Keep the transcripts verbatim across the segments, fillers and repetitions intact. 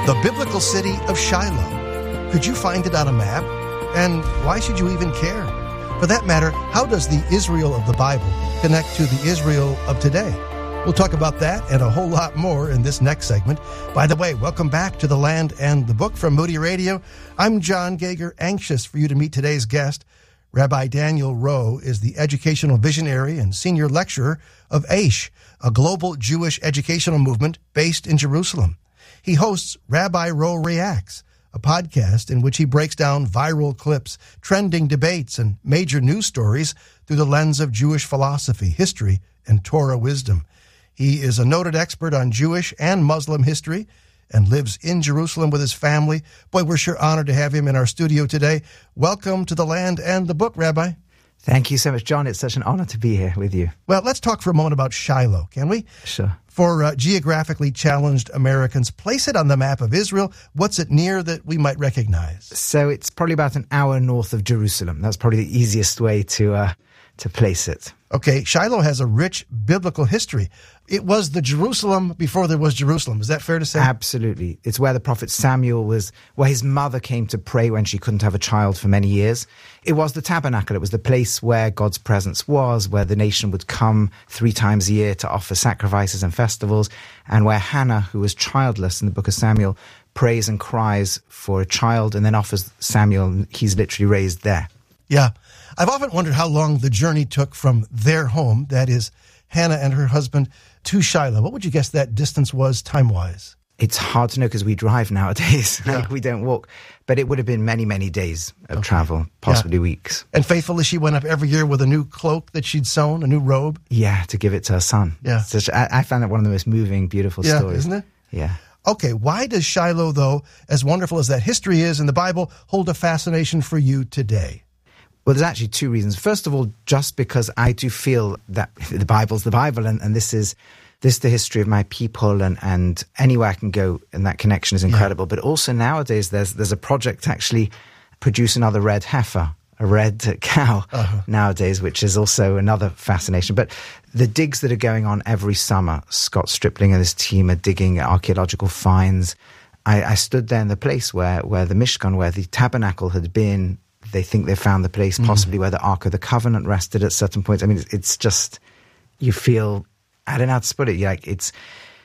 The biblical city of Shiloh. Could you find it on a map? And why should you even care? For that matter, how does the Israel of the Bible connect to the Israel of today? We'll talk about that and a whole lot more in this next segment. By the way, welcome back to The Land and the Book from Moody Radio. I'm John Gauger, anxious for you to meet today's guest. Rabbi Daniel Rowe is the educational visionary and senior lecturer of Aish, a global Jewish educational movement based in Jerusalem. He hosts Rabbi Rowe Reacts, a podcast in which he breaks down viral clips, trending debates, and major news stories through the lens of Jewish philosophy, history, and Torah wisdom. He is a noted expert on Jewish and Muslim history and lives in Jerusalem with his family. Boy, we're sure honored to have him in our studio today. Welcome to The Land and the Book, Rabbi. Thank you so much, John. It's such an honor to be here with you. Well, let's talk for a moment about Shiloh, can we? Sure. For uh, geographically challenged Americans, place it on the map of Israel. What's it near that we might recognize? So it's probably about an hour north of Jerusalem. That's probably the easiest way to uh, to place it. Okay, Shiloh has a rich biblical history. It was the Jerusalem before there was Jerusalem. Is that fair to say? Absolutely. It's where the prophet Samuel was, where his mother came to pray when she couldn't have a child for many years. It was the tabernacle. It was the place where God's presence was, where the nation would come three times a year to offer sacrifices and festivals, and where Hannah, who was childless in the book of Samuel, prays and cries for a child and then offers Samuel. He's literally raised there. Yeah. I've often wondered how long the journey took from their home, that is, Hannah and her husband, to Shiloh. What would you guess that distance was time-wise? It's hard to know because we drive nowadays. Yeah. Like we don't walk. But it would have been many, many days of okay. travel, possibly yeah. weeks. And faithfully, she went up every year with a new cloak that she'd sewn, a new robe? Yeah, to give it to her son. Yeah. Such, I, I found it one of the most moving, beautiful yeah, stories. Isn't it? Yeah. Okay, why does Shiloh, though, as wonderful as that history is in the Bible, hold a fascination for you today? Well, there's actually two reasons. First of all, just because I do feel that the Bible's the Bible, and, and this is this is the history of my people, and, and anywhere I can go, and that connection is incredible. Yeah. But also nowadays, there's there's a project to actually produce another red heifer, a red cow uh-huh. nowadays, which is also another fascination. But the digs that are going on every summer, Scott Stripling and his team are digging archaeological finds. I, I stood there in the place where, where the Mishkan, where the tabernacle had been. They think they found the place possibly mm. where the Ark of the Covenant rested at certain points. I mean, it's, it's just, you feel, I don't know how to put it. You're like, it's,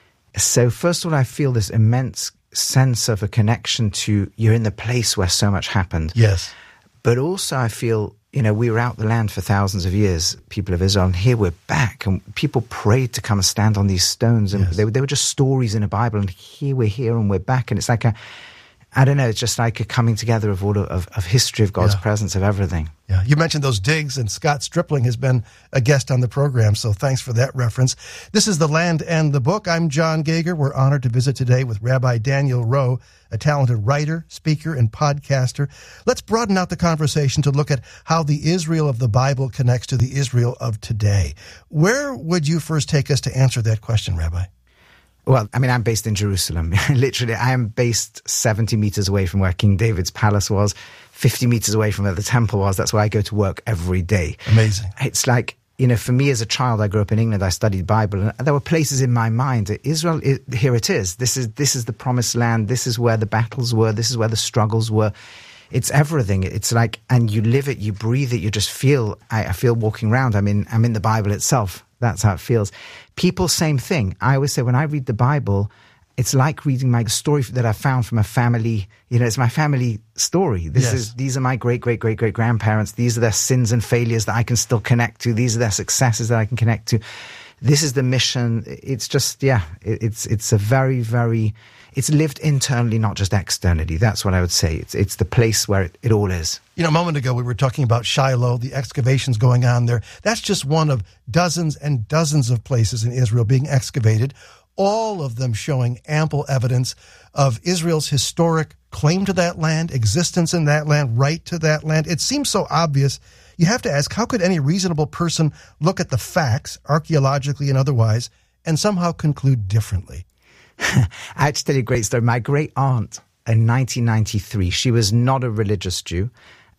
so first of all, I feel this immense sense of a connection to, you're in the place where so much happened. Yes. But also I feel, you know, we were out the land for thousands of years, people of Israel, and here we're back, and people prayed to come and stand on these stones, and yes. they, they were just stories in a Bible, and here we're here and we're back, and it's like a, I don't know, it's just like a coming together of all of, of history, of God's yeah. presence, of everything. Yeah, you mentioned those digs, and Scott Stripling has been a guest on the program, so thanks for that reference. This is The Land and the Book. I'm John Gauger. We're honored to visit today with Rabbi Daniel Rowe, a talented writer, speaker, and podcaster. Let's broaden out the conversation to look at how the Israel of the Bible connects to the Israel of today. Where would you first take us to answer that question, Rabbi? Well, I mean, I'm based in Jerusalem. Literally, I am based seventy meters away from where King David's palace was, fifty meters away from where the temple was. That's where I go to work every day. Amazing. It's like, you know, for me as a child, I grew up in England. I studied Bible, and there were places in my mind. Israel, it, here it is. This is this is the promised land. This is where the battles were. This is where the struggles were. It's everything. It's like, and you live it, you breathe it, you just feel, I, I feel walking around. I'm in, I'm in the Bible itself. That's how it feels. People, same thing. I always say when I read the Bible, it's like reading my story that I found from a family. You know, it's my family story. This yes. is these are my great, great, great, great grandparents. These are their sins and failures that I can still connect to. These are their successes that I can connect to. This is the mission. It's just, yeah, it, it's it's a very, very, it's lived internally, not just externally. That's what I would say. It's it's the place where it, it all is. You know, a moment ago we were talking about Shiloh, the excavations going on there. That's just one of dozens and dozens of places in Israel being excavated, all of them showing ample evidence of Israel's historic claim to that land, existence in that land, right to that land. It seems so obvious. You have to ask, how could any reasonable person look at the facts, archaeologically and otherwise, and somehow conclude differently? I have to tell you a great story. My great aunt in nineteen ninety-three, she was not a religious Jew,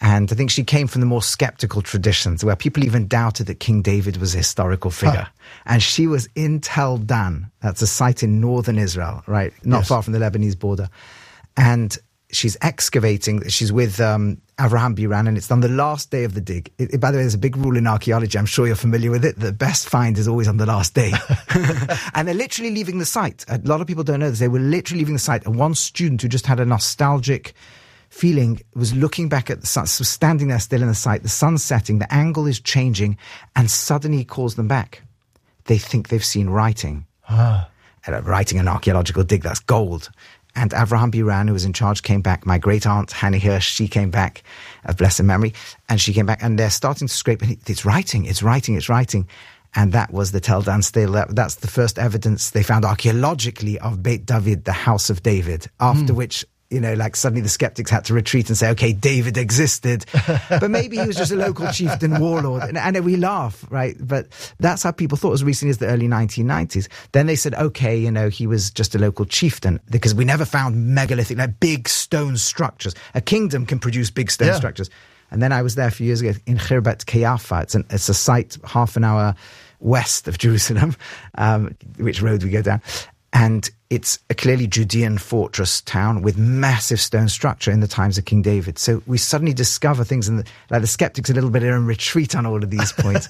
And I think she came from the more skeptical traditions where people even doubted that King David was a historical figure. Huh. And she was in Tel Dan. That's a site in northern Israel, right? Not yes. far from the Lebanese border. And she's excavating. She's with um, Avraham Biran, and it's on the last day of the dig. It, it, by the way, there's a big rule in archaeology. I'm sure you're familiar with it. The best find is always on the last day. And they're literally leaving the site. A lot of people don't know this. They were literally leaving the site. And one student who just had a nostalgic feeling was looking back at the sun, so standing there still in the site. The sun's setting. The angle is changing. And suddenly he calls them back. They think they've seen writing. Ah. Uh, writing an archaeological dig. That's gold. And Avraham Biran, who was in charge, came back. My great-aunt, Hanny Hirsch, she came back, of blessed memory. And she came back, and they're starting to scrape. And it's writing, it's writing, it's writing. And that was the Tel Dan stele. That, that's the first evidence they found archaeologically of Beit David, the House of David. After mm. which, you know, like suddenly the skeptics had to retreat and say, okay, David existed. But maybe he was just a local chieftain warlord. And, and we laugh, right? But that's how people thought as recently as the early nineteen nineties. Then they said, okay, you know, he was just a local chieftain, because we never found megalithic, like big stone structures. A kingdom can produce big stone yeah. structures. And then I was there a few years ago in Khirbet Kayafa. It's, an, it's a site half an hour west of Jerusalem, um, which road we go down. And it's a clearly Judean fortress town with massive stone structure in the times of King David. So we suddenly discover things, and like the skeptics a little bit are in retreat on all of these points.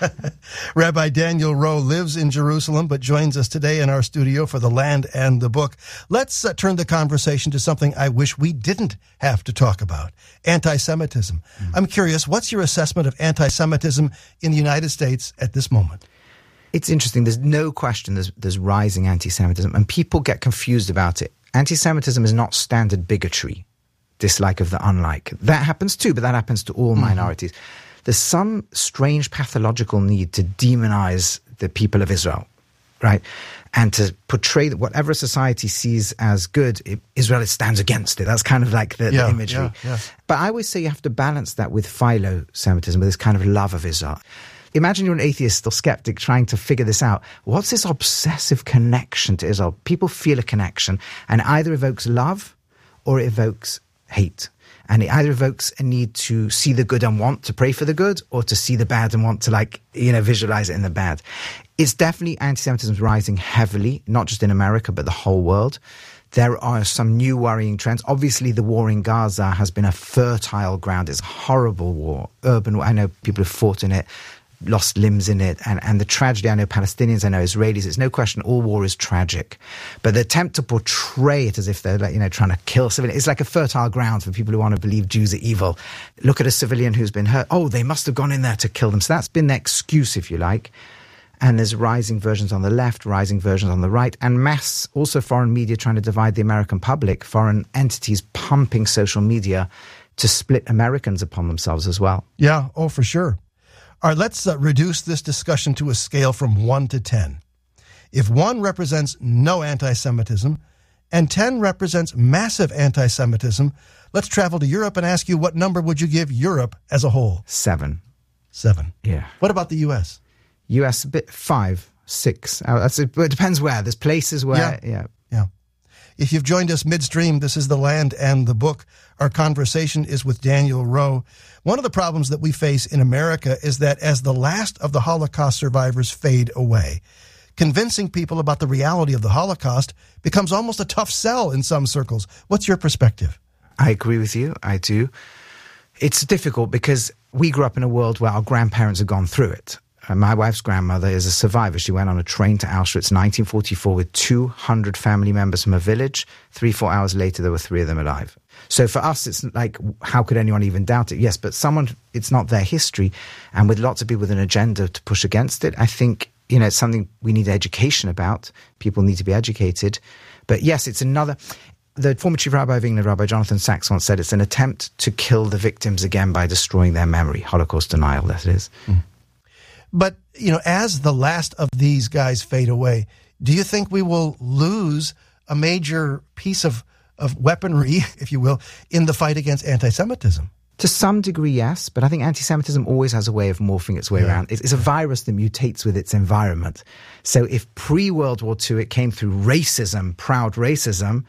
Rabbi Daniel Rowe lives in Jerusalem, but joins us today in our studio for The Land and the Book. Let's uh, turn the conversation to something I wish we didn't have to talk about, anti-Semitism. Mm. I'm curious, what's your assessment of anti-Semitism in the United States at this moment? It's interesting. There's no question there's, there's rising anti-Semitism, and people get confused about it. Anti-Semitism is not standard bigotry, dislike of the unlike. That happens too, but that happens to all mm-hmm. minorities. There's some strange pathological need to demonize the people of Israel, right? And to portray that whatever society sees as good, it, Israel stands against it. That's kind of like the, yeah, the imagery. Yeah, yeah. But I always say you have to balance that with philo-Semitism, with this kind of love of Israel. Imagine you're an atheist or skeptic trying to figure this out. What's this obsessive connection to Israel? People feel a connection, and it either evokes love or it evokes hate. And it either evokes a need to see the good and want to pray for the good, or to see the bad and want to, like, you know, visualize it in the bad. It's definitely anti-Semitism is rising heavily, not just in America, but the whole world. There are some new worrying trends. Obviously, the war in Gaza has been a fertile ground. It's a horrible war, urban war. I know people have fought in it, lost limbs in it, and, and the tragedy. I know Palestinians, I know Israelis. It's no question all war is tragic. But the attempt to portray it as if they're, like, you know, trying to kill civilians, it's like a fertile ground for people who want to believe Jews are evil. Look at a civilian who's been hurt. Oh, they must have gone in there to kill them. So that's been the excuse, if you like. And there's rising versions on the left, rising versions on the right, and mass, also foreign media trying to divide the American public, foreign entities pumping social media to split Americans upon themselves as well. Yeah, oh, for sure. All right, let's uh, reduce this discussion to a scale from one to ten. If one represents no anti-Semitism and ten represents massive anti-Semitism, let's travel to Europe and ask you, what number would you give Europe as a whole? Seven. Seven. Yeah. What about the U S? U S, a bit five, six. Uh, that's, it depends where. There's places where, yeah. yeah. Yeah. If you've joined us midstream, this is The Land and the Book. Our conversation is with Daniel Rowe. One of the problems that we face in America is that as the last of the Holocaust survivors fade away, convincing people about the reality of the Holocaust becomes almost a tough sell in some circles. What's your perspective? I agree with you. I do. It's difficult because we grew up in a world where our grandparents had gone through it. Uh, my wife's grandmother is a survivor. She went on a train to Auschwitz in nineteen forty-four with two hundred family members from a village. Three, four hours later, there were three of them alive. So for us, it's like, how could anyone even doubt it? Yes, but someone, it's not their history. And with lots of people with an agenda to push against it, I think, you know, it's something we need education about. People need to be educated. But yes, it's another... The former chief rabbi of England, Rabbi Jonathan Sacks, once said it's an attempt to kill the victims again by destroying their memory. Holocaust denial, that is. Mm. But, you know, as the last of these guys fade away, do you think we will lose a major piece of, of weaponry, if you will, in the fight against anti-Semitism? To some degree, yes, but I think anti-Semitism always has a way of morphing its way yeah. around. It's, it's a virus that mutates with its environment. So if pre-World War Two it came through racism, proud racism,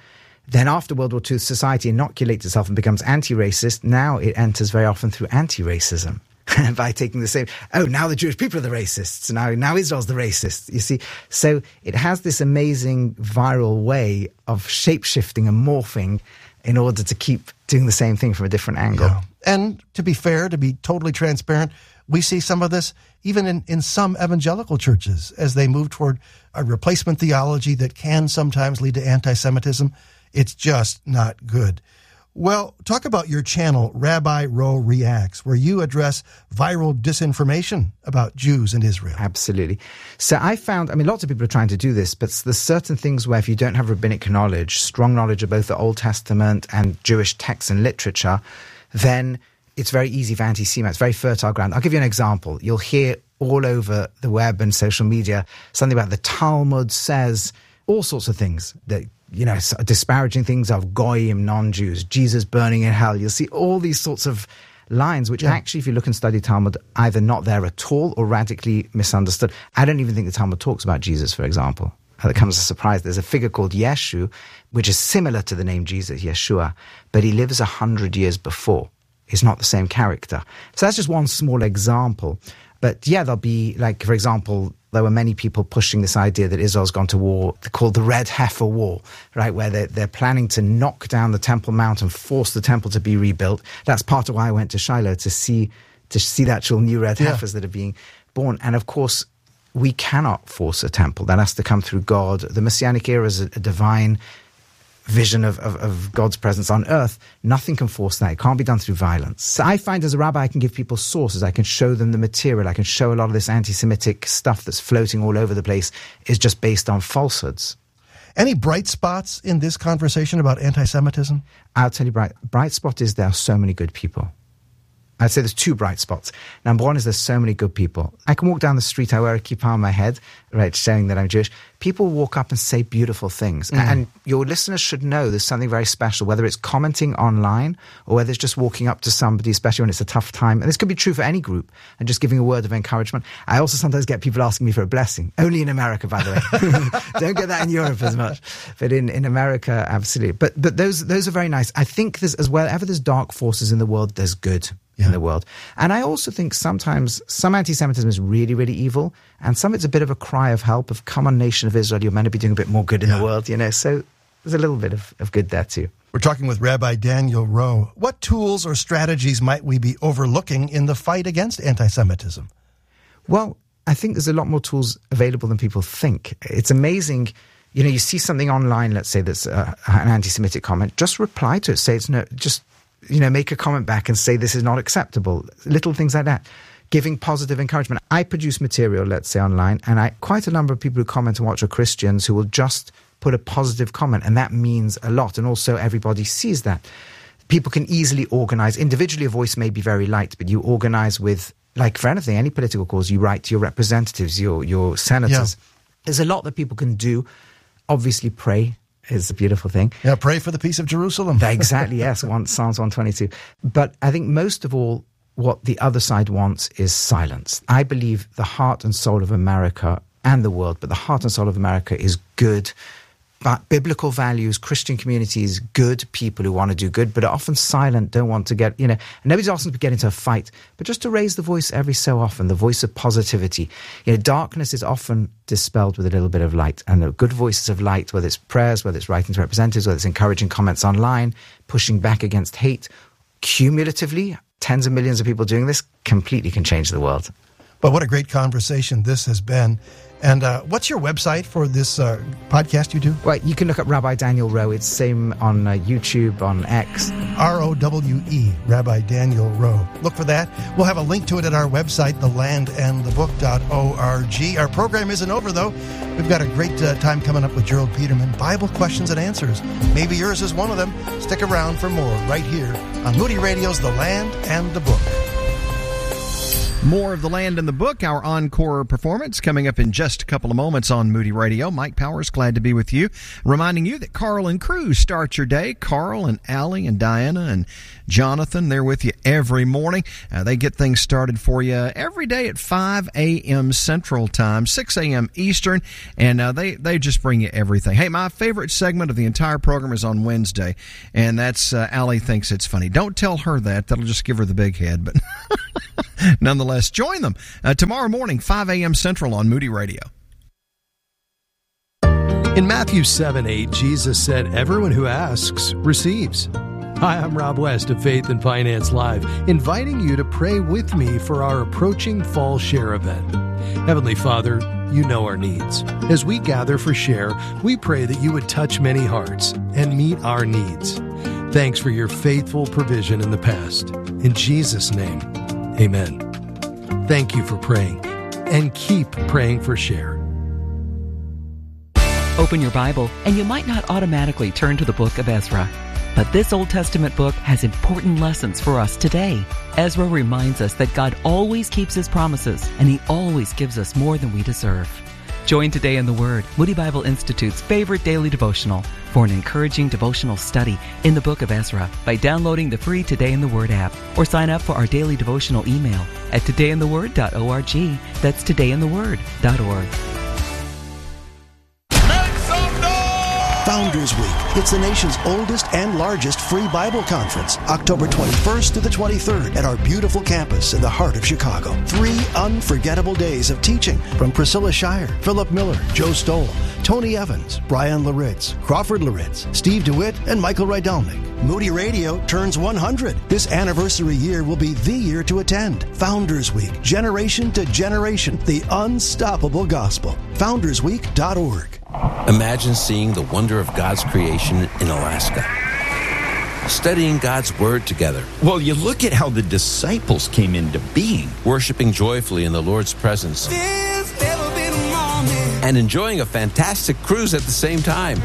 Then after World War Two, society inoculates itself and becomes anti-racist. Now it enters very often through anti-racism. By taking the same, oh, now the Jewish people are the racists. Now, now Israel's the racist. You see, so it has this amazing viral way of shape-shifting and morphing in order to keep doing the same thing from a different angle. Yeah. And to be fair, to be totally transparent, we see some of this even in, in some evangelical churches as they move toward a replacement theology that can sometimes lead to anti-Semitism. It's just not good. Well, talk about your channel, Rabbi Rowe Reacts, where you address viral disinformation about Jews and Israel. Absolutely. So I found, I mean, lots of people are trying to do this, but there's certain things where if you don't have rabbinic knowledge, strong knowledge of both the Old Testament and Jewish texts and literature, then it's very easy for anti-Semites, very fertile ground. I'll give you an example. You'll hear all over the web and social media something about the Talmud says all sorts of things that, you know, disparaging things of goyim, non-Jews, Jesus burning in hell. You'll see all these sorts of lines, which yeah. actually, if you look and study Talmud, either not there at all or radically misunderstood. I don't even think the Talmud talks about Jesus, for example. That comes as a surprise. There's a figure called Yeshu, which is similar to the name Jesus, Yeshua, but he lives a hundred years before. He's not the same character. So that's just one small example. But yeah, there'll be, like, for example, there were many people pushing this idea that Israel's gone to war called the Red Heifer War, right, where they're, they're planning to knock down the Temple Mount and force the temple to be rebuilt. That's part of why I went to Shiloh, to see to see the actual new red yeah. heifers that are being born. And of course, we cannot force a temple. That has to come through God. The Messianic era is a, a divine vision of, of, of God's presence on earth. Nothing can force that. It can't be done through violence. So I find as a rabbi, I can give people sources. I can show them the material. I can show a lot of this anti-Semitic stuff that's floating all over the place is just based on falsehoods. Any bright spots in this conversation about anti-Semitism? I'll tell you, bright, bright spot is there are so many good people. I'd say there's two bright spots. Number one is there's so many good people. I can walk down the street, I wear a kippah on my head, right, showing that I'm Jewish. People walk up and say beautiful things. Mm. And your listeners should know there's something very special, whether it's commenting online or whether it's just walking up to somebody, especially when it's a tough time. And this could be true for any group, and just giving a word of encouragement. I also sometimes get people asking me for a blessing. Only in America, by the way. Don't get that in Europe as much. But in, in America, absolutely. But but those those are very nice. I think there's, as well, ever there's dark forces in the world, there's good. Yeah. In the world. And I also think sometimes some anti-Semitism is really, really evil, and some it's a bit of a cry of help of, come on, nation of Israel, you're meant to be doing a bit more good in yeah. the world, you know, so there's a little bit of, of good there too. We're talking with Rabbi Daniel Rowe. What tools or strategies might we be overlooking in the fight against anti-Semitism? Well, I think there's a lot more tools available than people think. It's amazing. You know, you see something online, let's say that's uh, an anti-Semitic comment, just reply to it, say it's no, just you know, make a comment back and say this is not acceptable. Little things like that. Giving positive encouragement. I produce material, let's say, online, and I quite a number of people who comment and watch are Christians who will just put a positive comment, and that means a lot. And also everybody sees that. People can easily organize. Individually, a voice may be very light, but you organize with, like for anything, any political cause, you write to your representatives, your, your senators. Yeah. There's a lot that people can do. Obviously, pray is a beautiful thing. Yeah, pray for the peace of Jerusalem. Exactly, yes, one, Psalms one twenty-two. But I think most of all, what the other side wants is silence. I believe the heart and soul of America and the world, but the heart and soul of America is good, but biblical values, Christian communities, good people who want to do good, but are often silent, don't want to get, you know, and nobody's asking to get into a fight, but just to raise the voice every so often, the voice of positivity. You know, darkness is often dispelled with a little bit of light, and the good voices of light, whether it's prayers, whether it's writing to representatives, whether it's encouraging comments online, pushing back against hate, cumulatively, tens of millions of people doing this completely can change the world. But what a great conversation this has been. And uh, what's your website for this uh, podcast you do? Well, you can look up Rabbi Daniel Rowe. It's same on uh, YouTube, on X. R O W E, Rabbi Daniel Rowe. Look for that. We'll have a link to it at our website, the land and the book dot org. Our program isn't over, though. We've got a great uh, time coming up with Gerald Peterman. Bible questions and answers. Maybe yours is one of them. Stick around for more right here on Moody Radio's The Land and the Book. More of The Land and the Book, our encore performance, coming up in just a couple of moments on Moody Radio. Mike Powers, glad to be with you. Reminding you that Carl and Cruz start your day. Carl and Allie and Diana and Jonathan, they're with you every morning. Uh, they get things started for you every day at five a.m. Central Time, six a.m. Eastern, and uh, they, they just bring you everything. Hey, my favorite segment of the entire program is on Wednesday, and that's uh, Allie Thinks It's Funny. Don't tell her that. That'll just give her the big head, but nonetheless, join them uh, tomorrow morning, five a.m. Central on Moody Radio. In Matthew seven eight, Jesus said, "Everyone who asks receives." Hi, I'm Rob West of Faith and Finance Live, inviting you to pray with me for our approaching Fall Share event. Heavenly Father, you know our needs. As we gather for Share, we pray that you would touch many hearts and meet our needs. Thanks for your faithful provision in the past. In Jesus' name, amen. Thank you for praying, and keep praying for Share. Open your Bible, and you might not automatically turn to the book of Ezra. But this Old Testament book has important lessons for us today. Ezra reminds us that God always keeps His promises, and He always gives us more than we deserve. Join Today in the Word, Moody Bible Institute's favorite daily devotional, for an encouraging devotional study in the book of Ezra by downloading the free Today in the Word app, or sign up for our daily devotional email at today in the word dot org. That's today in the word dot org. Founders Week. It's the nation's oldest and largest free Bible conference, October twenty-first to the twenty-third at our beautiful campus in the heart of Chicago. Three unforgettable days of teaching from Priscilla Shire, Philip Miller, Joe Stoll, Tony Evans, Brian Laritz, Crawford Laritz, Steve DeWitt, and Michael Rydelnik. Moody Radio turns one hundred. This anniversary year will be the year to attend. Founders Week, generation to generation, the unstoppable gospel. founders week dot org. Imagine seeing the wonder of God's creation in Alaska. Studying God's Word together. Well, you look at how the disciples came into being. Worshiping joyfully in the Lord's presence. And enjoying a fantastic cruise at the same time.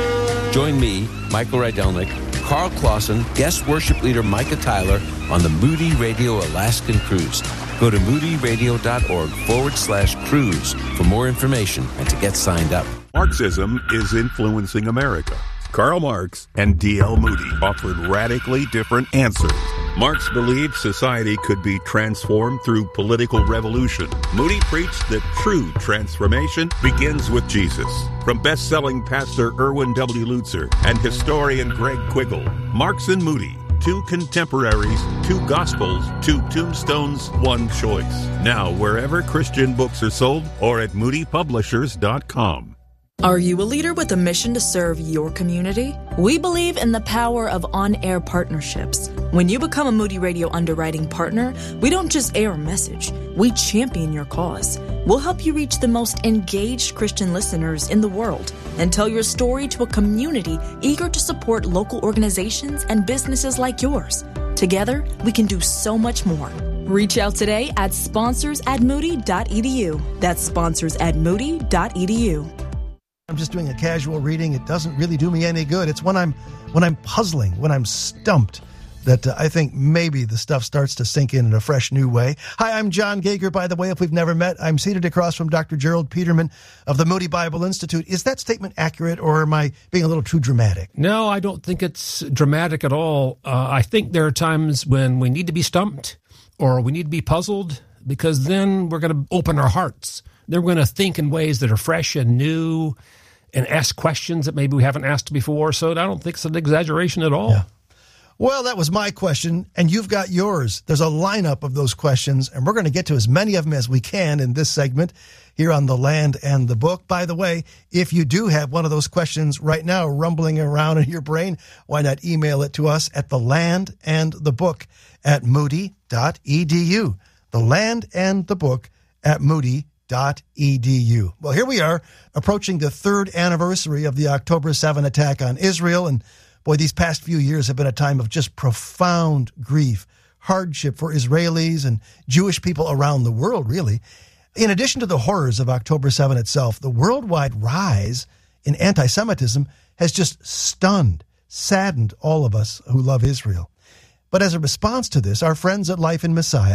Join me, Michael Rydelnik, Carl Clausen, guest worship leader Micah Tyler on the Moody Radio Alaskan Cruise. Go to moody radio dot org forward slash cruise for more information and to get signed up. Marxism is influencing America. Karl Marx and D L Moody offered radically different answers. Marx believed society could be transformed through political revolution. Moody preached that true transformation begins with Jesus. From best-selling pastor Erwin W. Lutzer and historian Greg Quiggle, Marx and Moody, two contemporaries, two gospels, two tombstones, one choice. Now, wherever Christian books are sold or at moody publishers dot com. Are you a leader with a mission to serve your community? We believe in the power of on-air partnerships. When you become a Moody Radio underwriting partner, we don't just air a message, we champion your cause. We'll help you reach the most engaged Christian listeners in the world and tell your story to a community eager to support local organizations and businesses like yours. Together, we can do so much more. Reach out today at sponsors at moody dot e d u. That's sponsors at moody dot e d u. I'm just doing a casual reading. It doesn't really do me any good. It's when I'm when I'm puzzling, when I'm stumped, that uh, I think maybe the stuff starts to sink in in a fresh new way. Hi, I'm John Gager, by the way, if we've never met. I'm seated across from Doctor Gerald Peterman of the Moody Bible Institute. Is that statement accurate, or am I being a little too dramatic? No, I don't think it's dramatic at all. Uh, I think there are times when we need to be stumped or we need to be puzzled, because then we're going to open our hearts. Then we're going to think in ways that are fresh and new and ask questions that maybe we haven't asked before. So I don't think it's an exaggeration at all. Yeah. Well, that was my question, and you've got yours. There's a lineup of those questions, and we're going to get to as many of them as we can in this segment here on The Land and the Book. By the way, if you do have one of those questions right now rumbling around in your brain, why not email it to us at the land and the book at moody dot e d u. The Land and the Book at moody dot e d u. Well, here we are, approaching the third anniversary of the October seventh attack on Israel, and boy, these past few years have been a time of just profound grief, hardship for Israelis and Jewish people around the world, really. In addition to the horrors of October seventh itself, the worldwide rise in anti-Semitism has just stunned, saddened all of us who love Israel. But as a response to this, our friends at Life in Messiah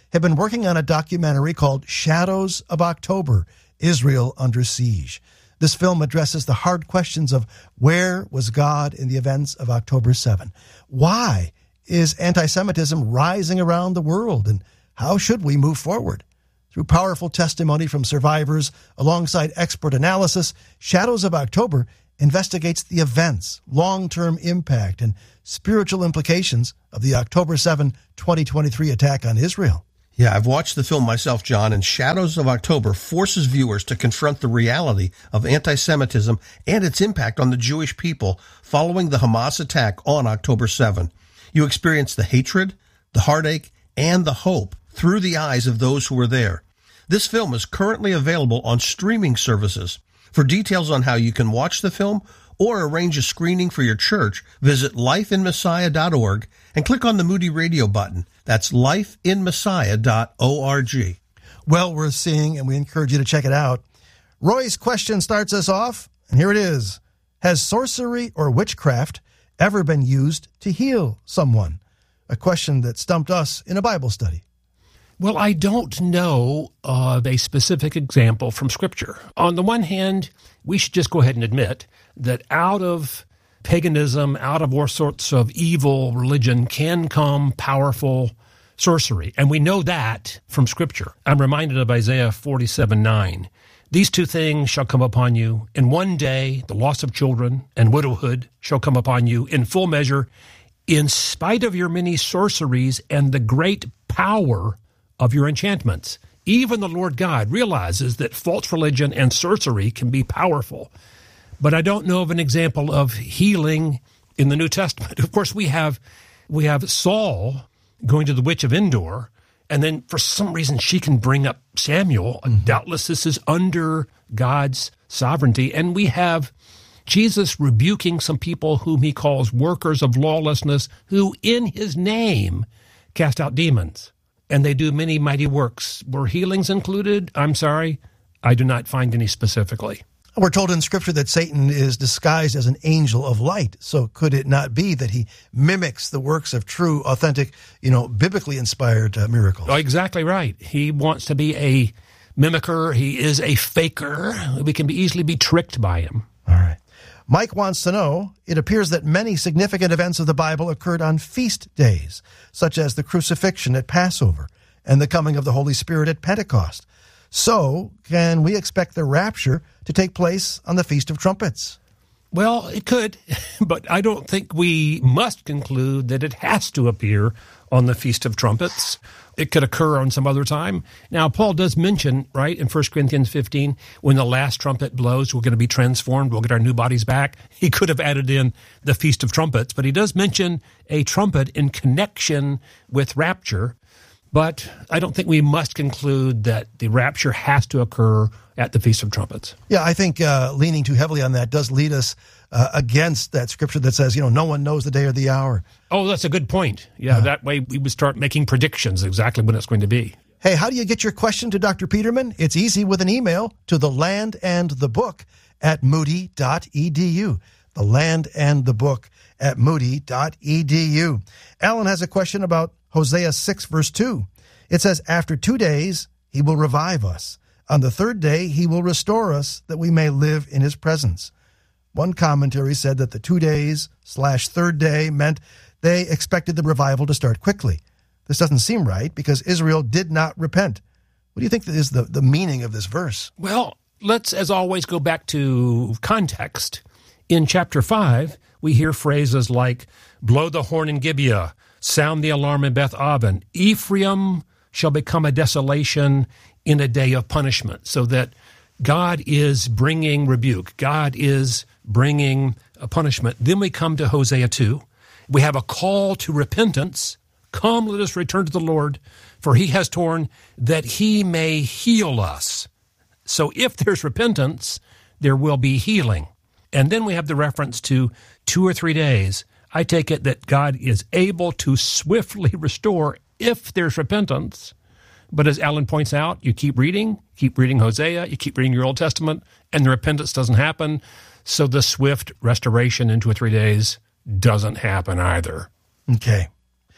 have been working on a documentary called Shadows of October, Israel Under Siege. This film addresses the hard questions of where was God in the events of October seventh? Why is anti-Semitism rising around the world? And how should we move forward? Through powerful testimony from survivors alongside expert analysis, Shadows of October investigates the events, long-term impact, and spiritual implications of the October seventh, twenty twenty-three attack on Israel. Yeah, I've watched the film myself, John, and Shadows of October forces viewers to confront the reality of anti-Semitism and its impact on the Jewish people following the Hamas attack on October seventh. You experience the hatred, the heartache, and the hope through the eyes of those who were there. This film is currently available on streaming services. For details on how you can watch the film or arrange a screening for your church, visit life in messiah dot org and click on the Moody Radio button. That's life in messiah dot org. Well worth seeing, and we encourage you to check it out. Roy's question starts us off, and here it is. Has sorcery or witchcraft ever been used to heal someone? A question that stumped us in a Bible study. Well, I don't know of a specific example from Scripture. On the one hand, we should just go ahead and admit that out of paganism, out of all sorts of evil religion can come powerful sorcery. And we know that from Scripture. I'm reminded of Isaiah forty-seven nine. These two things shall come upon you. In one day, the loss of children and widowhood shall come upon you in full measure, in spite of your many sorceries and the great power of your enchantments. Even the Lord God realizes that false religion and sorcery can be powerful. But I don't know of an example of healing in the New Testament. Of course, we have we have Saul going to the witch of Endor, and then for some reason she can bring up Samuel. Mm-hmm. Doubtless this is under God's sovereignty. And we have Jesus rebuking some people whom he calls workers of lawlessness, who in his name cast out demons. And they do many mighty works. Were healings included? I'm sorry, I do not find any specifically. We're told in Scripture that Satan is disguised as an angel of light. So could it not be that he mimics the works of true, authentic, you know, biblically inspired uh, miracles? Oh, exactly right. He wants to be a mimicker. He is a faker. We can be easily be tricked by him. All right. Mike wants to know, it appears that many significant events of the Bible occurred on feast days, such as the crucifixion at Passover and the coming of the Holy Spirit at Pentecost. So, can we expect the rapture to take place on the Feast of Trumpets? Well, it could, but I don't think we must conclude that it has to appear on the Feast of Trumpets. It could occur on some other time. Now, Paul does mention, right, in First Corinthians fifteen, when the last trumpet blows, we're going to be transformed, we'll get our new bodies back. He could have added in the Feast of Trumpets, but he does mention a trumpet in connection with rapture. But I don't think we must conclude that the rapture has to occur at the Feast of Trumpets. Yeah, I think uh, leaning too heavily on that does lead us uh, against that scripture that says, you know, no one knows the day or the hour. Oh, that's a good point. Yeah, uh, that way we would start making predictions exactly when it's going to be. Hey, how do you get your question to Doctor Peterman? It's easy with an email to the land and the book at moody dot e d u. The land and the book at moody dot e d u. Alan has a question about Hosea six, verse two. It says, after two days, he will revive us. On the third day, he will restore us that we may live in his presence. One commentary said that the two days slash third day meant they expected the revival to start quickly. This doesn't seem right because Israel did not repent. What do you think is the, the meaning of this verse? Well, let's, as always, go back to context. In chapter five, we hear phrases like, blow the horn in Gibeah, sound the alarm in Beth Aven. Ephraim shall become a desolation in a day of punishment. So that God is bringing rebuke. God is bringing a punishment. Then we come to Hosea two. We have a call to repentance. Come, let us return to the Lord, for he has torn that he may heal us. So if there's repentance, there will be healing. And then we have the reference to two or three days. I take it that God is able to swiftly restore if there's repentance. But as Alan points out, you keep reading, keep reading Hosea, you keep reading your Old Testament, and the repentance doesn't happen. So the swift restoration in two or three days doesn't happen either. Okay.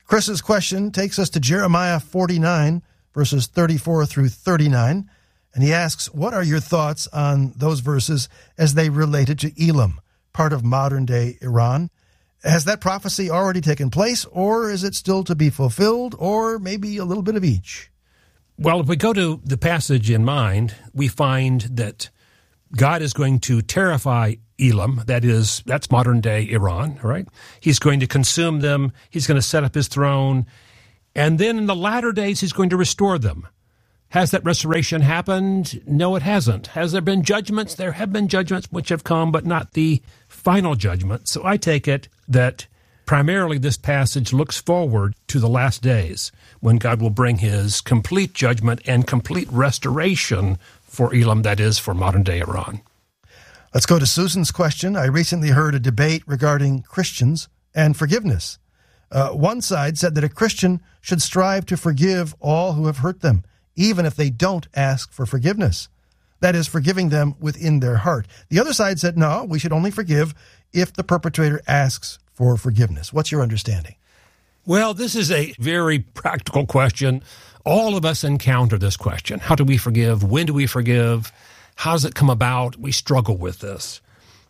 Chris's question takes us to Jeremiah forty-nine, verses thirty-four through thirty-nine. And he asks, what are your thoughts on those verses as they related to Elam, part of modern-day Iran? Has that prophecy already taken place, or is it still to be fulfilled, or maybe a little bit of each? Well, if we go to the passage in mind, we find that God is going to terrify Elam, that is, that's modern-day Iran, right? He's going to consume them, he's going to set up his throne, and then in the latter days he's going to restore them. Has that restoration happened? No, it hasn't. Has there been judgments? There have been judgments which have come, but not the final judgment. So I take it that primarily this passage looks forward to the last days when God will bring his complete judgment and complete restoration for Elam, that is, for modern-day Iran. Let's go to Susan's question. I recently heard a debate regarding Christians and forgiveness. Uh, one side said that a Christian should strive to forgive all who have hurt them, even if they don't ask for forgiveness. That is, forgiving them within their heart. The other side said, no, we should only forgive if the perpetrator asks for forgiveness. What's your understanding? Well, this is a very practical question. All of us encounter this question. How do we forgive? When do we forgive? How does it come about? We struggle with this.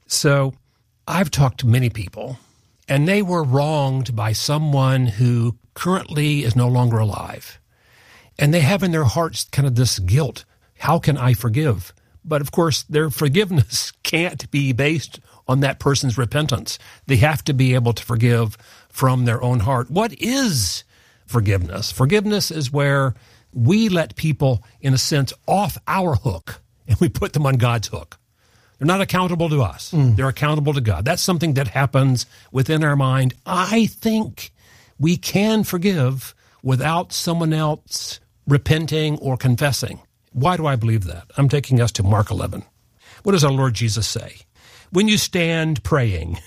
So I've talked to many people, and they were wronged by someone who currently is no longer alive. And they have in their hearts kind of this guilt. How can I forgive? But of course, their forgiveness can't be based on that person's repentance. They have to be able to forgive from their own heart. What is forgiveness? Forgiveness is where we let people, in a sense, off our hook, and we put them on God's hook. They're not accountable to us. Mm. They're accountable to God. That's something that happens within our mind. I think we can forgive without someone else repenting or confessing. Why do I believe that? I'm taking us to Mark eleven. What does our Lord Jesus say? When you stand praying,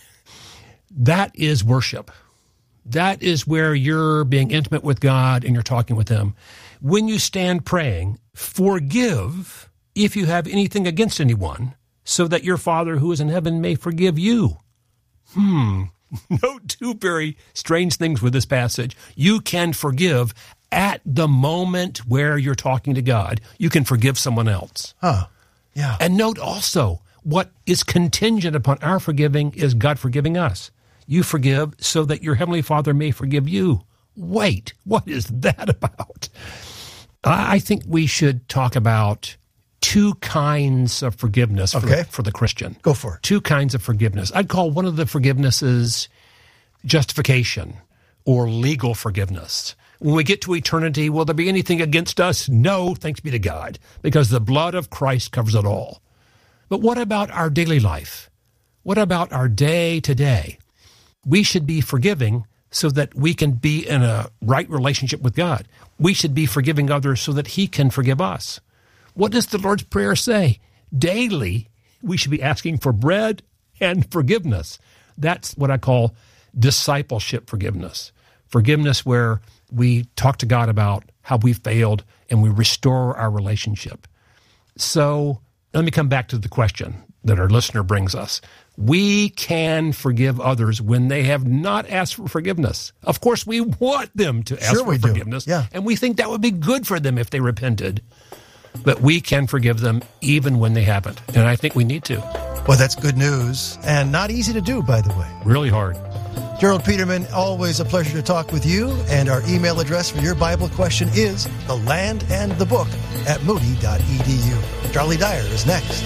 that is worship. That is where you're being intimate with God and you're talking with him. When you stand praying, forgive if you have anything against anyone, so that your Father who is in heaven may forgive you. Hmm. Note two very strange things with this passage. You can forgive at the moment where you're talking to God. You can forgive someone else. Huh. Yeah. And note also, what is contingent upon our forgiving is God forgiving us. You forgive so that your Heavenly Father may forgive you. Wait, what is that about? I think we should talk about two kinds of forgiveness for, okay. for the Christian. Go for it. Two kinds of forgiveness. I'd call one of the forgivenesses justification or legal forgiveness. When we get to eternity, will there be anything against us? No, thanks be to God, because the blood of Christ covers it all. But what about our daily life? What about our day-to-day? We should be forgiving so that we can be in a right relationship with God. We should be forgiving others so that he can forgive us. What does the Lord's Prayer say? Daily, we should be asking for bread and forgiveness. That's what I call discipleship forgiveness. Forgiveness where we talk to God about how we failed and we restore our relationship. So let me come back to the question that our listener brings us. We can forgive others when they have not asked for forgiveness. Of course, we want them to ask sure for forgiveness, yeah. and we think that would be good for them if they repented. But we can forgive them even when they haven't, and I think we need to. Well, that's good news, and not easy to do, by the way. Really hard. Gerald Peterman, always a pleasure to talk with you, and our email address for your Bible question is the land and the book at moody dot e d u. Charlie Dyer is next.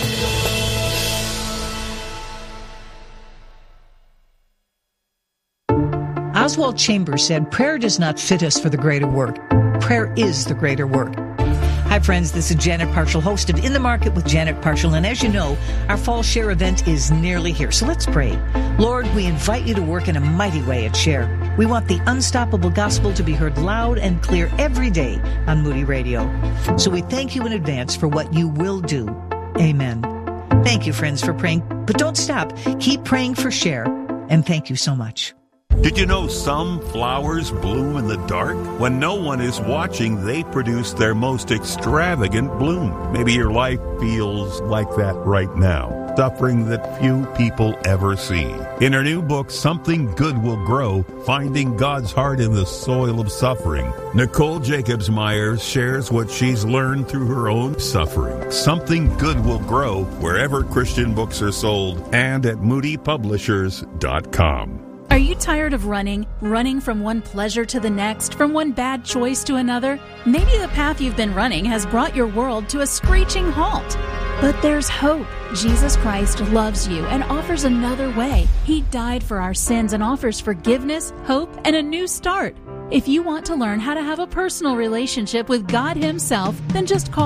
Oswald Chambers said, prayer does not fit us for the greater work. Prayer is the greater work. Hi, friends. This is Janet Parshall, host of In the Market with Janet Parshall. And as you know, our Fall Share event is nearly here. So let's pray. Lord, we invite you to work in a mighty way at Share. We want the unstoppable gospel to be heard loud and clear every day on Moody Radio. So we thank you in advance for what you will do. Amen. Thank you, friends, for praying. But don't stop. Keep praying for Share. And thank you so much. Did you know some flowers bloom in the dark? When no one is watching, they produce their most extravagant bloom. Maybe your life feels like that right now, suffering that few people ever see. In her new book, Something Good Will Grow, Finding God's Heart in the Soil of Suffering, Nicole Jacobs Myers shares what she's learned through her own suffering. Something Good Will Grow, wherever Christian books are sold, and at moody publishers dot com. Are you tired of running? Running from one pleasure to the next, from one bad choice to another? Maybe the path you've been running has brought your world to a screeching halt. But there's hope. Jesus Christ loves you and offers another way. He died for our sins and offers forgiveness, hope, and a new start. If you want to learn how to have a personal relationship with God Himself, then just call